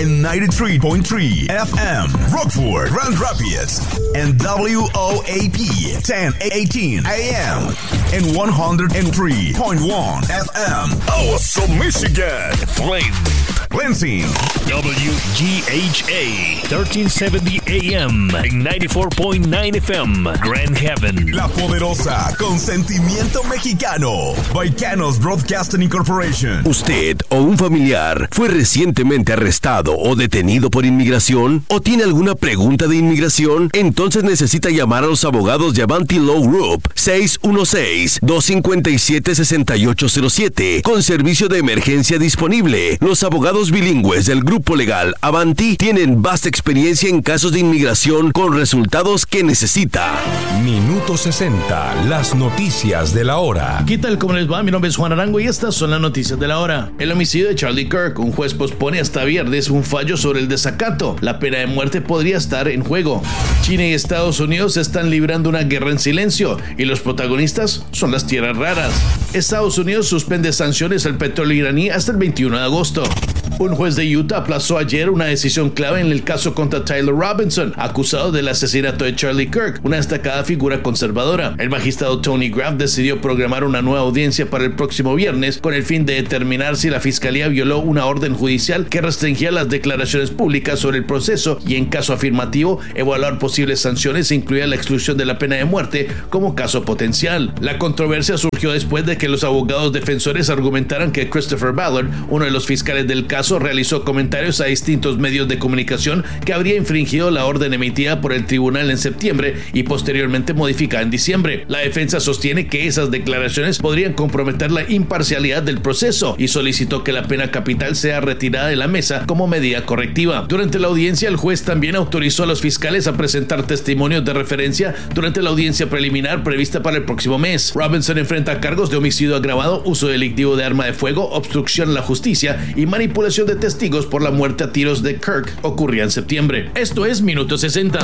en 93.3 FM, Rockford, Grand Rapids, and WOAP 1018 AM, and 103.1 FM, Awesome Michigan, Flint, Lansing, WGHA 1370 AM, en 94.9 FM, Grand Haven, La Poderosa, con sentimiento mexicano, Baicanos Broadcasting Incorporation. ¿Usted o un familiar fue recientemente arrestado o detenido por inmigración? ¿O tiene alguna pregunta de inmigración? Entonces necesita llamar a los abogados de Avanti Law Group 616-257-6807 con servicio de emergencia disponible. Los abogados bilingües del grupo legal Avanti tienen vasta experiencia en casos de inmigración con resultados que necesita. Minuto 60, las noticias de la hora. ¿Qué tal? ¿Cómo les va? Mi nombre es Juan Arango y estas son las noticias de la hora. El homicidio de Charlie Kirk. Un juez pospone hasta viernes un fallo sobre el desacato. La pena de muerte podría estar en juego. China y Estados Unidos están librando una guerra en silencio y los protagonistas son las tierras raras. Estados Unidos suspende sanciones al petróleo iraní hasta el 21 de agosto. Un juez de Utah aplazó ayer una decisión clave en el caso contra Tyler Robinson, acusado del asesinato de Charlie Kirk, una destacada figura conservadora. El magistrado Tony Graff decidió programar una nueva audiencia para el próximo viernes con el fin de determinar si la fiscalía violó una orden judicial que restringía las declaraciones públicas sobre el proceso y, en caso afirmativo, evaluar posibles sanciones, incluida la exclusión de la pena de muerte como caso potencial. La controversia surgió después de que los abogados defensores argumentaran que Christopher Ballard, uno de los fiscales del caso, realizó comentarios a distintos medios de comunicación que habría infringido la orden emitida por el tribunal en septiembre y posteriormente modificada en diciembre. La defensa sostiene que esas declaraciones podrían comprometer la imparcialidad del proceso y solicitó que la pena capital sea retirada de la mesa como medida correctiva. Durante la audiencia, el juez también autorizó a los fiscales a presentar testimonios de referencia durante la audiencia preliminar prevista para el próximo mes. Robinson enfrenta cargos de homicidio agravado, uso delictivo de arma de fuego, obstrucción a la justicia y manipulación de testigos por la muerte a tiros de Kirk ocurría en septiembre. Esto es Minuto 60.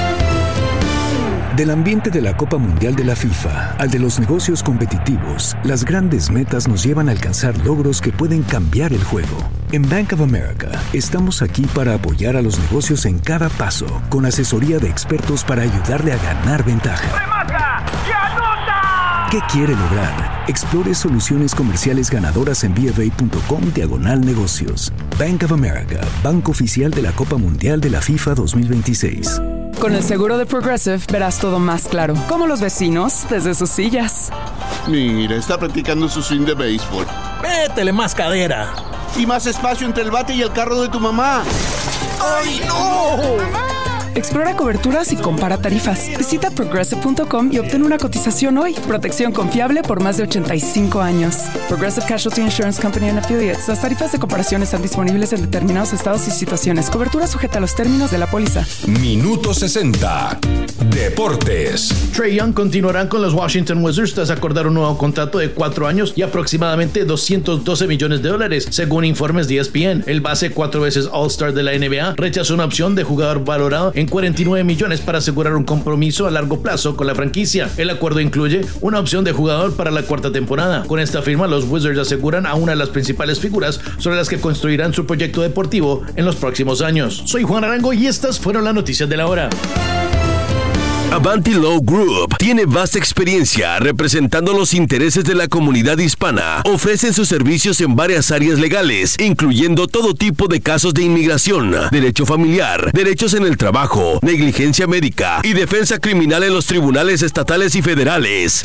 Del ambiente de la Copa Mundial de la FIFA al de los negocios competitivos, las grandes metas nos llevan a alcanzar logros que pueden cambiar el juego. En Bank of America estamos aquí para apoyar a los negocios en cada paso, con asesoría de expertos para ayudarle a ganar ventaja. ¡Remata! ¡Y anota! ¿Qué quiere lograr? Explore soluciones comerciales ganadoras en BofA.com/negocios. Bank of America, banco oficial de la Copa Mundial de la FIFA 2026. Con el seguro de Progressive verás todo más claro, como los vecinos desde sus sillas. Mira, está practicando su swing de béisbol. Métele más cadera. Y más espacio entre el bate y el carro de tu mamá. ¡Ay, no! Explora coberturas y compara tarifas. Visita Progressive.com y obtén una cotización hoy. Protección confiable por más de 85 años. Progressive Casualty Insurance Company and Affiliates. Las tarifas de comparación están disponibles en determinados estados y situaciones. Cobertura sujeta a los términos de la póliza. Minuto 60. Deportes. Trae Young continuará con los Washington Wizards tras acordar un nuevo contrato de 4 años y aproximadamente $212 millones, según informes de ESPN. El base, 4 veces All-Star de la NBA, rechazó una opción de jugador valorado en $49 millones para asegurar un compromiso a largo plazo con la franquicia. El acuerdo incluye una opción de jugador para la 4ª temporada. Con esta firma, los Wizards aseguran a una de las principales figuras sobre las que construirán su proyecto deportivo en los próximos años. Soy Juan Arango y estas fueron las noticias de la hora. Avanti Law Group tiene vasta experiencia representando los intereses de la comunidad hispana. Ofrecen sus servicios en varias áreas legales, incluyendo todo tipo de casos de inmigración, derecho familiar, derechos en el trabajo, negligencia médica y defensa criminal en los tribunales estatales y federales.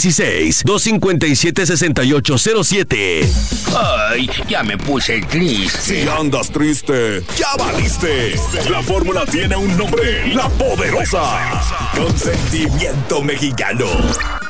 616-257-6807. Ay, ya me puse triste. Si andas triste, ya valiste. La fórmula tiene un nombre: La Poderosa. Con sentimiento mexicano.